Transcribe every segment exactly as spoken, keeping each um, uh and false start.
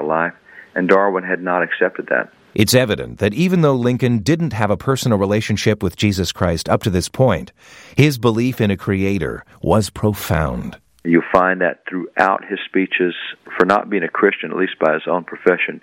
life, and Darwin had not accepted that. It's evident that even though Lincoln didn't have a personal relationship with Jesus Christ up to this point, his belief in a creator was profound. You find that throughout his speeches, for not being a Christian, at least by his own profession,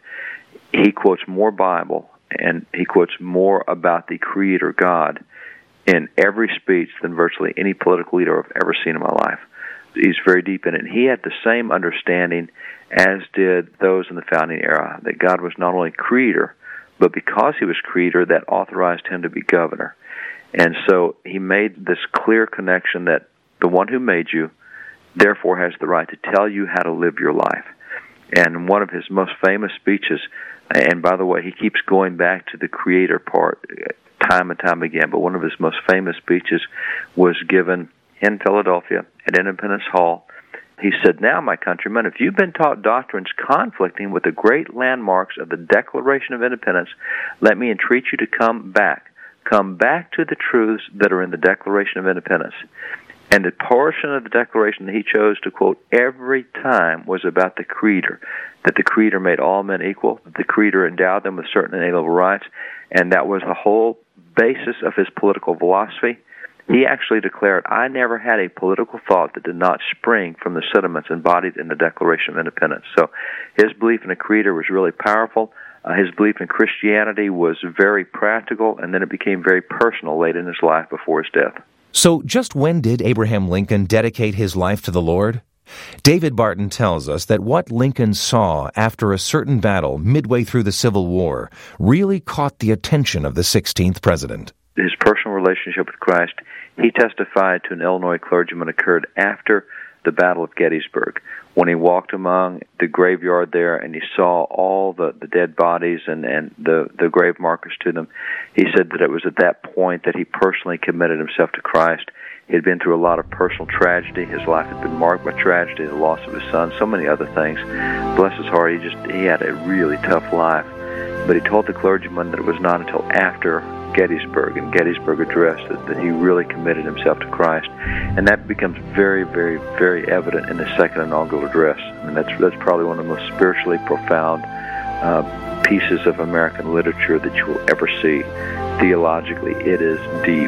he quotes more Bible and he quotes more about the Creator God in every speech than virtually any political leader I've ever seen in my life. He's very deep in it. And he had the same understanding as did those in the founding era, that God was not only Creator, but because he was Creator, that authorized him to be governor. And so he made this clear connection that the one who made you, therefore, has the right to tell you how to live your life. And one of his most famous speeches, and by the way, he keeps going back to the Creator part time and time again, but one of his most famous speeches was given in Philadelphia at Independence Hall. He said, "Now, my countrymen, if you've been taught doctrines conflicting with the great landmarks of the Declaration of Independence, let me entreat you to come back. Come back to the truths that are in the Declaration of Independence." And the portion of the Declaration that he chose to quote every time was about the Creator, that the Creator made all men equal, that the Creator endowed them with certain inalienable rights, and that was the whole basis of his political philosophy. He actually declared, "I never had a political thought that did not spring from the sentiments embodied in the Declaration of Independence." So his belief in a Creator was really powerful. Uh, his belief in Christianity was very practical, and then it became very personal late in his life before his death. So just when did Abraham Lincoln dedicate his life to the Lord? David Barton tells us that what Lincoln saw after a certain battle midway through the Civil War really caught the attention of the sixteenth president. His personal relationship with Christ, he testified to an Illinois clergyman, occurred after the Battle of Gettysburg, when he walked among the graveyard there and he saw all the, the dead bodies and, and the, the grave markers to them. He said that it was at that point that he personally committed himself to Christ. He had been through a lot of personal tragedy. His life had been marked by tragedy, the loss of his son, so many other things. Bless his heart, he just he had a really tough life. But he told the clergyman that it was not until after Gettysburg and Gettysburg Address that, that he really committed himself to Christ. And that becomes very, very, very evident in the second inaugural address. I mean, that's, that's probably one of the most spiritually profound uh, pieces of American literature that you will ever see. Theologically, it is deep.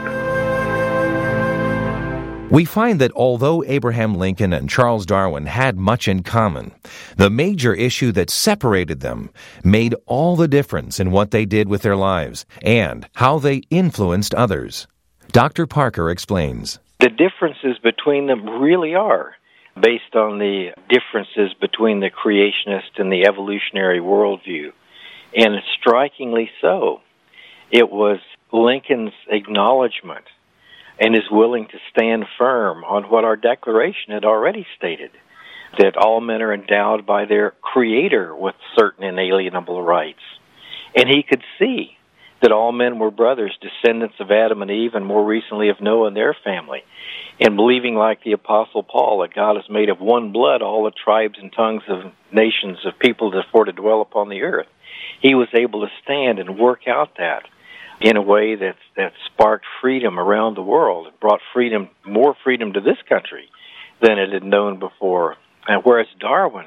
We find that although Abraham Lincoln and Charles Darwin had much in common, the major issue that separated them made all the difference in what they did with their lives and how they influenced others. Doctor Parker explains. The differences between them really are based on the differences between the creationist and the evolutionary worldview, and strikingly so. It was Lincoln's acknowledgement and is willing to stand firm on what our Declaration had already stated, that all men are endowed by their Creator with certain inalienable rights. And he could see that all men were brothers, descendants of Adam and Eve, and more recently of Noah and their family. And believing like the Apostle Paul that God is made of one blood, all the tribes and tongues of nations of people for to dwell upon the earth, he was able to stand and work out that in a way that that sparked freedom around the world. It brought freedom, more freedom to this country than it had known before. And whereas Darwin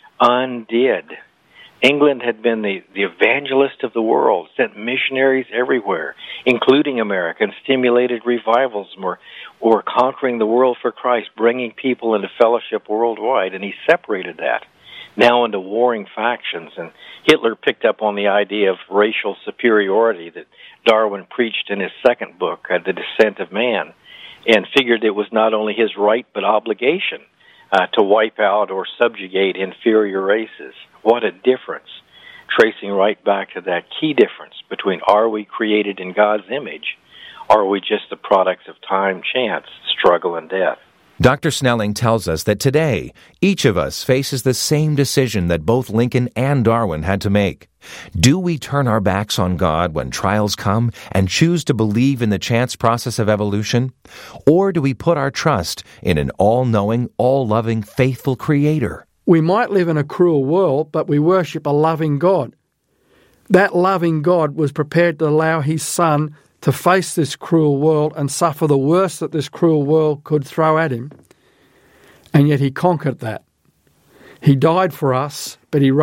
undid. England had been the, the evangelist of the world, sent missionaries everywhere, including America, and stimulated revivals, or, or conquering the world for Christ, bringing people into fellowship worldwide, and he separated that now into warring factions. And Hitler picked up on the idea of racial superiority that Darwin preached in his second book, uh, The Descent of Man, and figured it was not only his right but obligation uh, to wipe out or subjugate inferior races. What a difference, tracing right back to that key difference between are we created in God's image, or are we just the products of time, chance, struggle, and death? Doctor Snelling tells us that today, each of us faces the same decision that both Lincoln and Darwin had to make. Do we turn our backs on God when trials come and choose to believe in the chance process of evolution? Or do we put our trust in an all-knowing, all-loving, faithful Creator? We might live in a cruel world, but we worship a loving God. That loving God was prepared to allow his Son to face this cruel world and suffer the worst that this cruel world could throw at him. And yet he conquered that. He died for us, but he